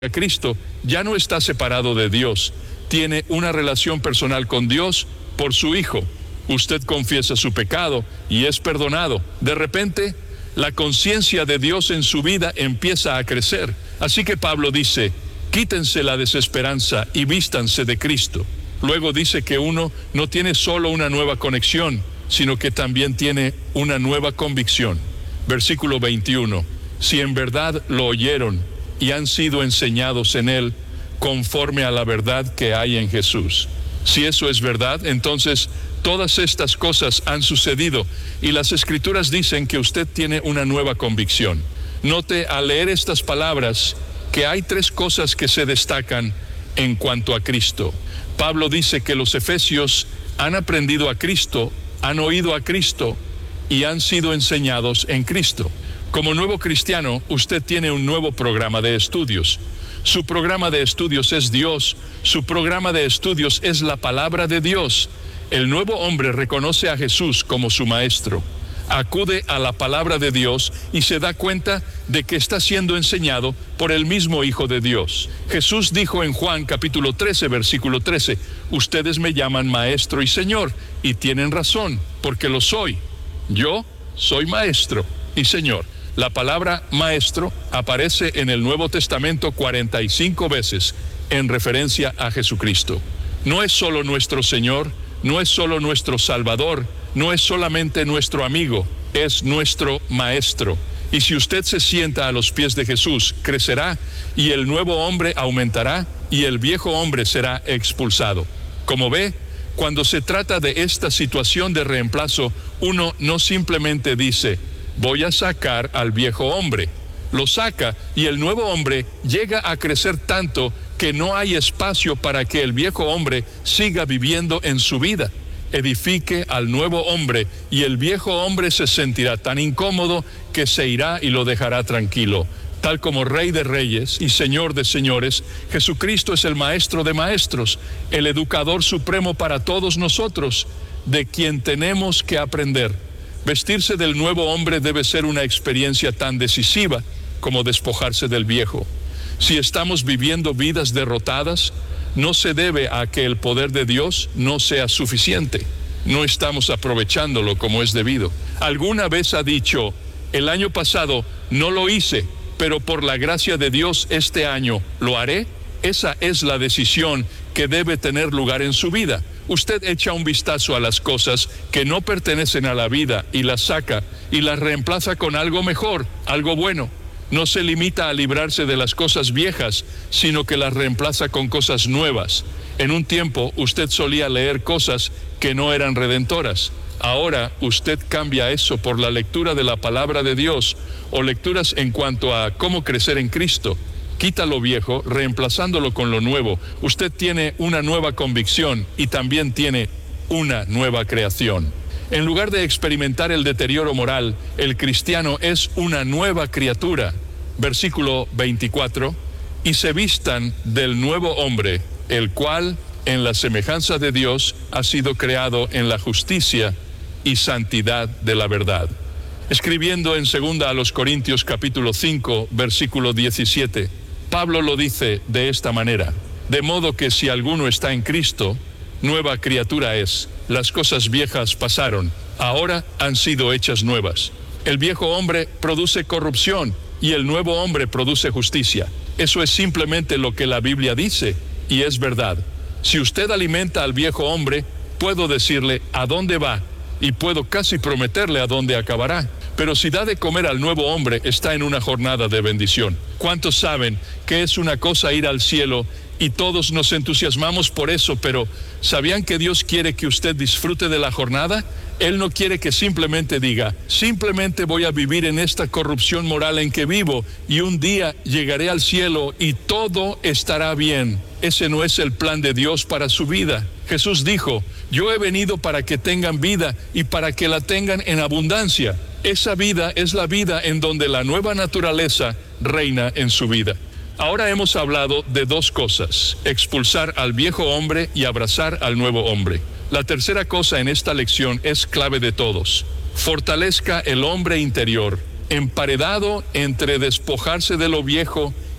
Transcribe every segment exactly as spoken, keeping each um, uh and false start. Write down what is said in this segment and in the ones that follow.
a Cristo, ya no está separado de Dios. Tiene una relación personal con Dios por su Hijo. Usted confiesa su pecado y es perdonado. De repente, la conciencia de Dios en su vida empieza a crecer. Así que Pablo dice, quítense la desesperanza y vístanse de Cristo. Luego dice que uno no tiene solo una nueva conexión, sino que también tiene una nueva convicción. Versículo veintiuno. Si en verdad lo oyeron y han sido enseñados en él, conforme a la verdad que hay en Jesús. Si eso es verdad, entonces todas estas cosas han sucedido y las Escrituras dicen que usted tiene una nueva convicción. Note al leer estas palabras que hay tres cosas que se destacan en cuanto a Cristo. Pablo dice que los efesios han aprendido a Cristo, han oído a Cristo y han sido enseñados en Cristo. Como nuevo cristiano, usted tiene un nuevo programa de estudios. Su programa de estudios es Dios, su programa de estudios es la palabra de Dios. El nuevo hombre reconoce a Jesús como su maestro, acude a la palabra de Dios y se da cuenta de que está siendo enseñado por el mismo Hijo de Dios. Jesús dijo en Juan capítulo trece, versículo trece, ustedes me llaman maestro y Señor, y tienen razón, porque lo soy. Yo soy maestro y Señor. La palabra maestro aparece en el Nuevo Testamento cuarenta y cinco veces en referencia a Jesucristo. No es solo nuestro Señor, no es solo nuestro Salvador, no es solamente nuestro amigo, es nuestro maestro. Y si usted se sienta a los pies de Jesús, crecerá y el nuevo hombre aumentará y el viejo hombre será expulsado. Como ve, cuando se trata de esta situación de reemplazo, uno no simplemente dice, voy a sacar al viejo hombre. Lo saca y el nuevo hombre llega a crecer tanto que no hay espacio para que el viejo hombre siga viviendo en su vida. Edifique al nuevo hombre y el viejo hombre se sentirá tan incómodo que se irá y lo dejará tranquilo. Tal como Rey de Reyes y Señor de Señores, Jesucristo es el Maestro de Maestros, el Educador Supremo para todos nosotros, de quien tenemos que aprender. Vestirse del nuevo hombre debe ser una experiencia tan decisiva como despojarse del viejo. Si estamos viviendo vidas derrotadas, no se debe a que el poder de Dios no sea suficiente. No estamos aprovechándolo como es debido. ¿Alguna vez ha dicho, el año pasado no lo hice, pero por la gracia de Dios este año lo haré? Esa es la decisión que debe tener lugar en su vida. Usted echa un vistazo a las cosas que no pertenecen a la vida y las saca y las reemplaza con algo mejor, algo bueno. No se limita a librarse de las cosas viejas, sino que las reemplaza con cosas nuevas. En un tiempo usted solía leer cosas que no eran redentoras. Ahora usted cambia eso por la lectura de la palabra de Dios o lecturas en cuanto a cómo crecer en Cristo. Quita lo viejo, reemplazándolo con lo nuevo. Usted tiene una nueva convicción y también tiene una nueva creación. En lugar de experimentar el deterioro moral, el cristiano es una nueva criatura. Versículo veinticuatro, y se vistan del nuevo hombre, el cual, en la semejanza de Dios, ha sido creado en la justicia y santidad de la verdad. Escribiendo en segunda a los Corintios capítulo cinco, versículo diecisiete, Pablo lo dice de esta manera, de modo que si alguno está en Cristo, nueva criatura es. Las cosas viejas pasaron, ahora han sido hechas nuevas. El viejo hombre produce corrupción y el nuevo hombre produce justicia. Eso es simplemente lo que la Biblia dice y es verdad. Si usted alimenta al viejo hombre, puedo decirle a dónde va y puedo casi prometerle a dónde acabará. Pero si da de comer al nuevo hombre, está en una jornada de bendición. ¿Cuántos saben que es una cosa ir al cielo y todos nos entusiasmamos por eso, pero ¿sabían que Dios quiere que usted disfrute de la jornada? Él no quiere que simplemente diga, simplemente voy a vivir en esta corrupción moral en que vivo y un día llegaré al cielo y todo estará bien. Ese no es el plan de Dios para su vida. Jesús dijo, yo he venido para que tengan vida y para que la tengan en abundancia. Esa vida es la vida en donde la nueva naturaleza reina en su vida. Ahora hemos hablado de dos cosas, expulsar al viejo hombre y abrazar al nuevo hombre. La tercera cosa en esta lección es clave de todos. Fortalezca el hombre interior, emparedado entre despojarse de lo viejo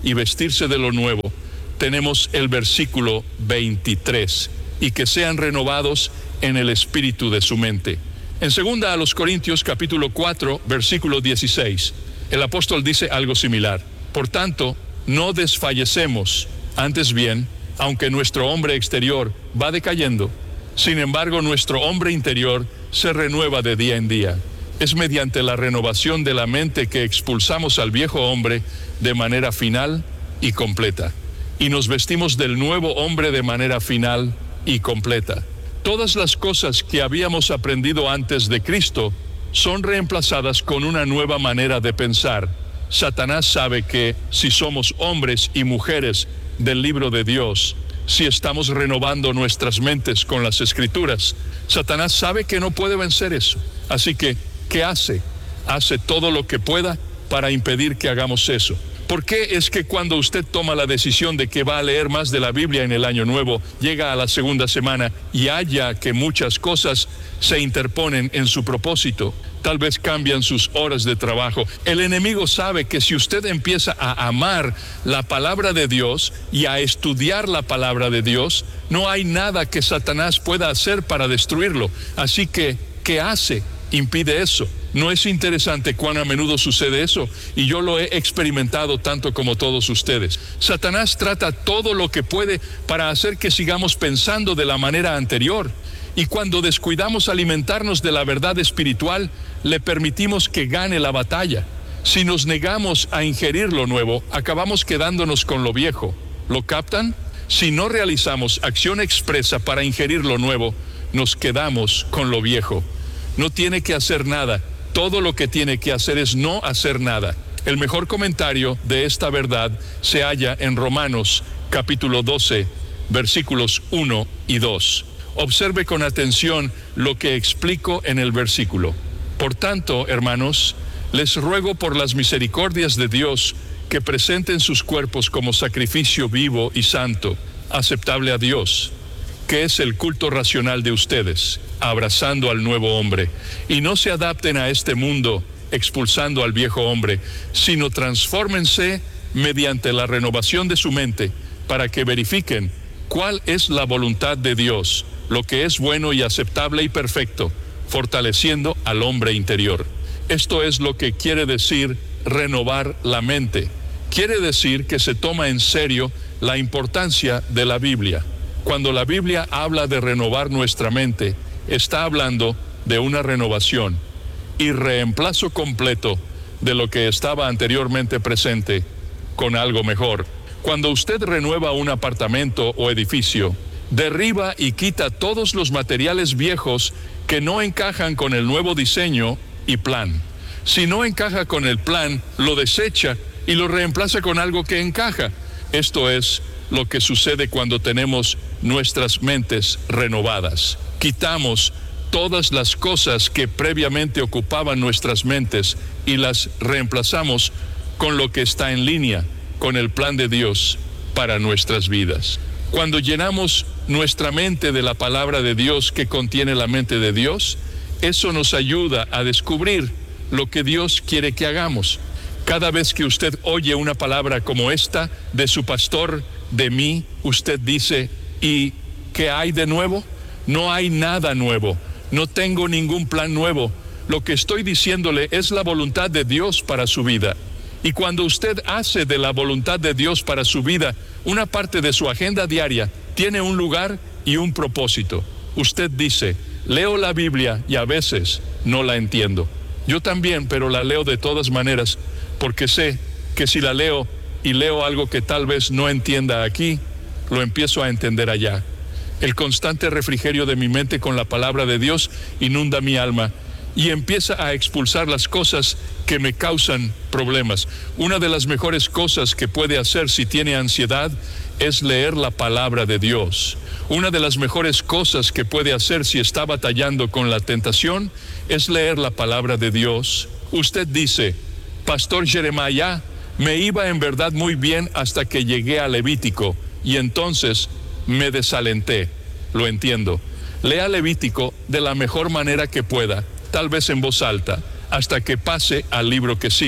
y vestirse de lo nuevo, tenemos el versículo veintitrés, y que sean renovados en el espíritu de su mente. En segunda a los Corintios capítulo cuatro, versículo dieciséis, el apóstol dice algo similar. Por tanto, no desfallecemos, antes bien, aunque nuestro hombre exterior va decayendo, sin embargo nuestro hombre interior se renueva de día en día. Es mediante la renovación de la mente que expulsamos al viejo hombre de manera final y completa, y nos vestimos del nuevo hombre de manera final y completa. Todas las cosas que habíamos aprendido antes de Cristo son reemplazadas con una nueva manera de pensar. Satanás sabe que si somos hombres y mujeres del libro de Dios, si estamos renovando nuestras mentes con las Escrituras, Satanás sabe que no puede vencer eso. Así que, ¿qué hace? Hace todo lo que pueda para impedir que hagamos eso. ¿Por qué es que cuando usted toma la decisión de que va a leer más de la Biblia en el año nuevo, llega a la segunda semana y halla que muchas cosas se interponen en su propósito? Tal vez cambian sus horas de trabajo. El enemigo sabe que si usted empieza a amar la palabra de Dios y a estudiar la palabra de Dios, no hay nada que Satanás pueda hacer para destruirlo. Así que, ¿qué hace? Impide eso. ¿No es interesante cuán a menudo sucede eso? Y yo lo he experimentado tanto como todos ustedes. Satanás trata todo lo que puede para hacer que sigamos pensando de la manera anterior. Y cuando descuidamos alimentarnos de la verdad espiritual, le permitimos que gane la batalla. Si nos negamos a ingerir lo nuevo, acabamos quedándonos con lo viejo. ¿Lo captan? Si no realizamos acción expresa para ingerir lo nuevo, nos quedamos con lo viejo. No tiene que hacer nada. Todo lo que tiene que hacer es no hacer nada. El mejor comentario de esta verdad se halla en Romanos capítulo doce, versículos uno y dos. Observe con atención lo que explico en el versículo. Por tanto, hermanos, les ruego por las misericordias de Dios que presenten sus cuerpos como sacrificio vivo y santo, aceptable a Dios, que es el culto racional de ustedes, abrazando al nuevo hombre, y no se adapten a este mundo expulsando al viejo hombre, sino transfórmense mediante la renovación de su mente para que verifiquen cuál es la voluntad de Dios, lo que es bueno y aceptable y perfecto, fortaleciendo al hombre interior. Esto es lo que quiere decir renovar la mente. Quiere decir que se toma en serio la importancia de la Biblia. Cuando la Biblia habla de renovar nuestra mente, está hablando de una renovación y reemplazo completo de lo que estaba anteriormente presente con algo mejor. Cuando usted renueva un apartamento o edificio, derriba y quita todos los materiales viejos que no encajan con el nuevo diseño y plan. Si no encaja con el plan, lo desecha y lo reemplaza con algo que encaja. Esto es lo que sucede cuando tenemos nuestras mentes renovadas. Quitamos todas las cosas que previamente ocupaban nuestras mentes y las reemplazamos con lo que está en línea con el plan de Dios para nuestras vidas. Cuando llenamos nuestra mente de la palabra de Dios que contiene la mente de Dios, eso nos ayuda a descubrir lo que Dios quiere que hagamos. Cada vez que usted oye una palabra como esta de su pastor, de mí, usted dice, ¿y qué hay de nuevo? No hay nada nuevo, no tengo ningún plan nuevo. Lo que estoy diciéndole es la voluntad de Dios para su vida. Y cuando usted hace de la voluntad de Dios para su vida una parte de su agenda diaria, tiene un lugar y un propósito. Usted dice, leo la Biblia y a veces no la entiendo. Yo también, pero la leo de todas maneras, porque sé que si la leo y leo algo que tal vez no entienda aquí, lo empiezo a entender allá. El constante refrigerio de mi mente con la palabra de Dios inunda mi alma y empieza a expulsar las cosas que me causan problemas. Una de las mejores cosas que puede hacer si tiene ansiedad es leer la palabra de Dios. Una de las mejores cosas que puede hacer si está batallando con la tentación es leer la palabra de Dios. Usted dice, Pastor Jeremiah, me iba en verdad muy bien hasta que llegué a Levítico y entonces me desalenté. Lo entiendo. Lea Levítico de la mejor manera que pueda, tal vez en voz alta, hasta que pase al libro que sigue.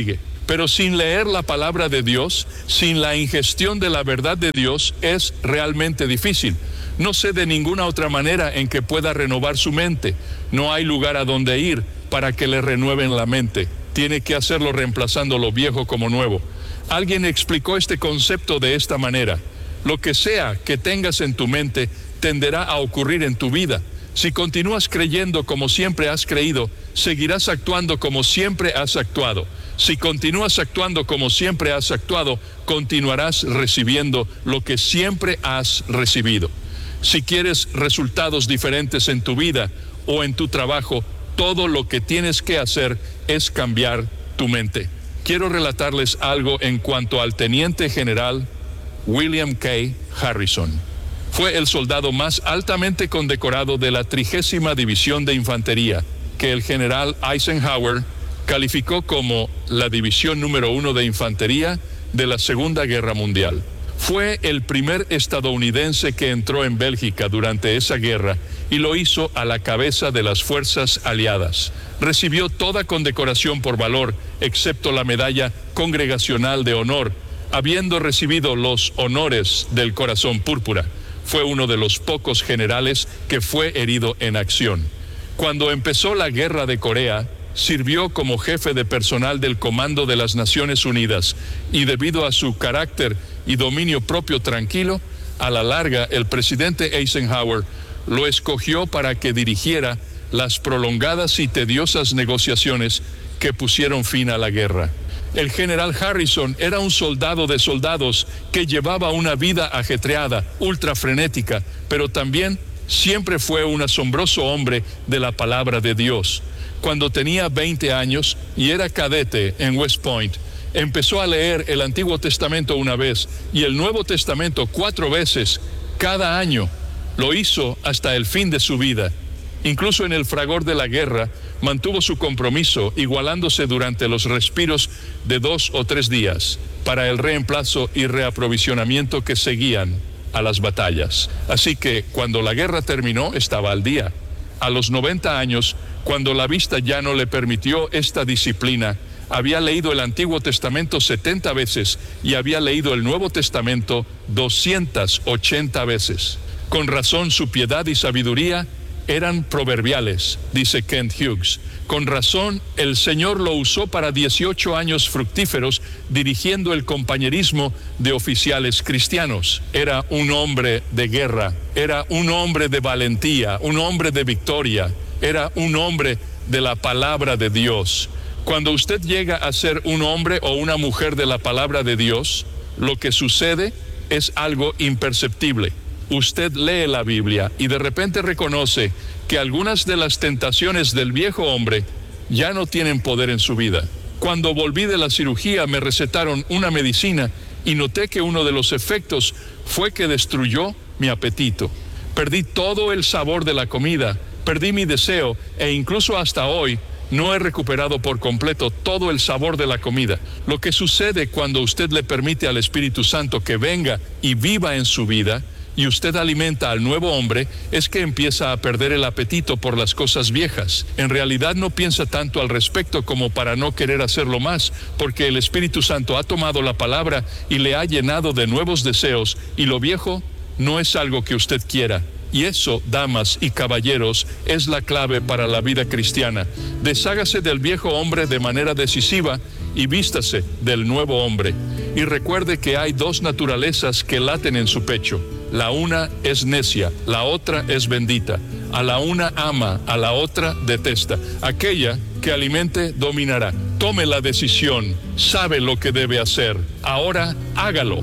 Pero sin leer la palabra de Dios, sin la ingestión de la verdad de Dios, es realmente difícil. No sé de ninguna otra manera en que pueda renovar su mente. No hay lugar a donde ir para que le renueven la mente. Tiene que hacerlo reemplazando lo viejo como nuevo. Alguien explicó este concepto de esta manera: lo que sea que tengas en tu mente tenderá a ocurrir en tu vida. Si continúas creyendo como siempre has creído, seguirás actuando como siempre has actuado. Si continúas actuando como siempre has actuado, continuarás recibiendo lo que siempre has recibido. Si quieres resultados diferentes en tu vida o en tu trabajo, todo lo que tienes que hacer es cambiar tu mente. Quiero relatarles algo en cuanto al teniente general William K. Harrison. Fue el soldado más altamente condecorado de la trigésima División de Infantería, que el general Eisenhower calificó como la división número uno de infantería de la Segunda Guerra Mundial. Fue el primer estadounidense que entró en Bélgica durante esa guerra y lo hizo a la cabeza de las fuerzas aliadas. Recibió toda condecoración por valor, excepto la medalla congregacional de honor, habiendo recibido los honores del Corazón Púrpura. Fue uno de los pocos generales que fue herido en acción. Cuando empezó la Guerra de Corea, sirvió como jefe de personal del Comando de las Naciones Unidas y debido a su carácter y dominio propio tranquilo, a la larga el presidente Eisenhower lo escogió para que dirigiera las prolongadas y tediosas negociaciones que pusieron fin a la guerra. El general Harrison era un soldado de soldados que llevaba una vida ajetreada, ultra frenética, pero también siempre fue un asombroso hombre de la palabra de Dios. Cuando tenía veinte años y era cadete en West Point, empezó a leer el Antiguo Testamento una vez y el Nuevo Testamento cuatro veces cada año. Lo hizo hasta el fin de su vida. Incluso en el fragor de la guerra, mantuvo su compromiso, igualándose durante los respiros de dos o tres días para el reemplazo y reaprovisionamiento que seguían a las batallas. Así que cuando la guerra terminó, estaba al día. A los noventa años, cuando la vista ya no le permitió esta disciplina, había leído el Antiguo Testamento setenta veces y había leído el Nuevo Testamento doscientas ochenta veces. Con razón, su piedad y sabiduría eran proverbiales, dice Kent Hughes. Con razón, el Señor lo usó para dieciocho años fructíferos dirigiendo el compañerismo de oficiales cristianos. Era un hombre de guerra, era un hombre de valentía, un hombre de victoria, era un hombre de la palabra de Dios. Cuando usted llega a ser un hombre o una mujer de la palabra de Dios, lo que sucede es algo imperceptible. Usted lee la Biblia y de repente reconoce que algunas de las tentaciones del viejo hombre ya no tienen poder en su vida. Cuando volví de la cirugía me recetaron una medicina y noté que uno de los efectos fue que destruyó mi apetito. Perdí todo el sabor de la comida, perdí mi deseo e incluso hasta hoy no he recuperado por completo todo el sabor de la comida. Lo que sucede cuando usted le permite al Espíritu Santo que venga y viva en su vida y usted alimenta al nuevo hombre, es que empieza a perder el apetito por las cosas viejas. En realidad no piensa tanto al respecto como para no querer hacerlo más, porque el Espíritu Santo ha tomado la palabra y le ha llenado de nuevos deseos, y lo viejo no es algo que usted quiera. Y eso, damas y caballeros, es la clave para la vida cristiana. Deshágase del viejo hombre de manera decisiva y vístase del nuevo hombre. Y recuerde que hay dos naturalezas que laten en su pecho. La una es necia, la otra es bendita. A la una ama, a la otra detesta. Aquella que alimente dominará. Tome la decisión, sabe lo que debe hacer. Ahora hágalo.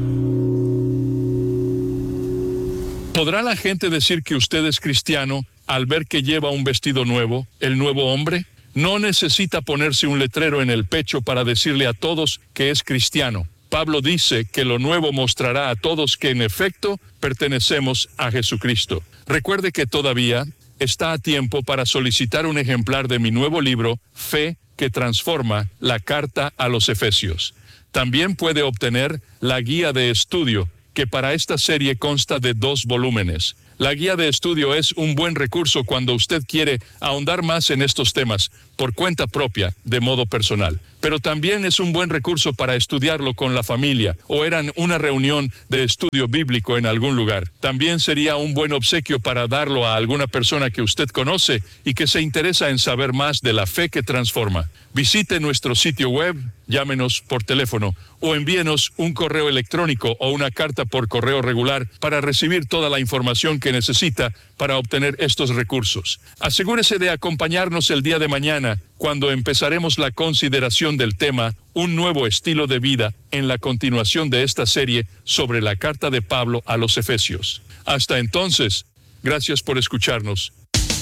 ¿Podrá la gente decir que usted es cristiano al ver que lleva un vestido nuevo, el nuevo hombre? No necesita ponerse un letrero en el pecho para decirle a todos que es cristiano. Pablo dice que lo nuevo mostrará a todos que en efecto pertenecemos a Jesucristo. Recuerde que todavía está a tiempo para solicitar un ejemplar de mi nuevo libro, Fe que Transforma, la carta a los Efesios. También puede obtener la guía de estudio, que para esta serie consta de dos volúmenes. La guía de estudio es un buen recurso cuando usted quiere ahondar más en estos temas por cuenta propia, de modo personal. pero también es un buen recurso para estudiarlo con la familia o eran una reunión de estudio bíblico en algún lugar. También sería un buen obsequio para darlo a alguna persona que usted conoce y que se interesa en saber más de la fe que transforma. Visite nuestro sitio web, llámenos por teléfono o envíenos un correo electrónico o una carta por correo regular para recibir toda la información que necesita para obtener estos recursos. Asegúrese de acompañarnos el día de mañana cuando empezaremos la consideración del tema Un nuevo estilo de vida en la continuación de esta serie sobre la carta de Pablo a los Efesios. Hasta entonces, gracias por escucharnos.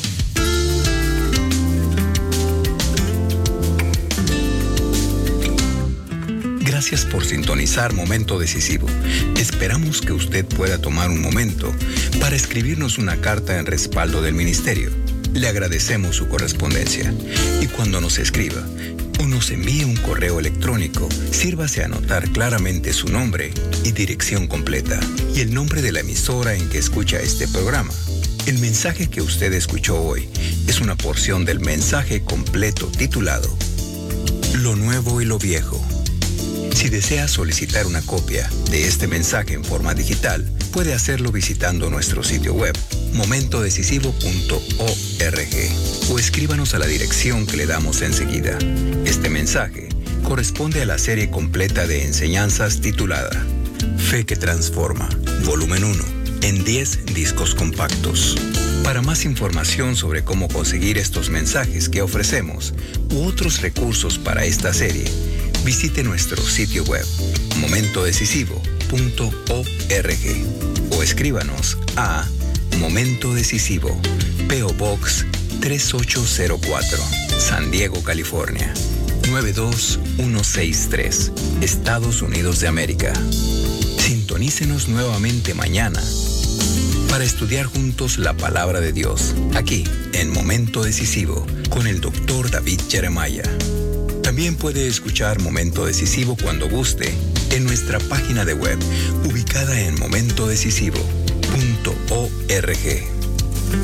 Gracias por sintonizar Momento Decisivo. Esperamos que usted pueda tomar un momento para escribirnos una carta en respaldo del ministerio. Le agradecemos su correspondencia. Y cuando nos escriba o nos envíe un correo electrónico, sírvase a anotar claramente su nombre y dirección completa y el nombre de la emisora en que escucha este programa. El mensaje que usted escuchó hoy es una porción del mensaje completo titulado Lo Nuevo y lo Viejo. Si desea solicitar una copia de este mensaje en forma digital, puede hacerlo visitando nuestro sitio web, momento decisivo punto org, o escríbanos a la dirección que le damos enseguida. Este mensaje corresponde a la serie completa de enseñanzas titulada Fe que Transforma, volumen uno, en diez discos compactos. Para más información sobre cómo conseguir estos mensajes que ofrecemos u otros recursos para esta serie, visite nuestro sitio web, momento decisivo punto org, o escríbanos a Momento Decisivo, P O Box tres ocho cero cuatro, San Diego, California, nueve dos uno seis tres, Estados Unidos de América. Sintonícenos nuevamente mañana para estudiar juntos la palabra de Dios, aquí en Momento Decisivo, con el doctor David Jeremiah. También puede escuchar Momento Decisivo cuando guste en nuestra página de web, ubicada en momento decisivo punto org.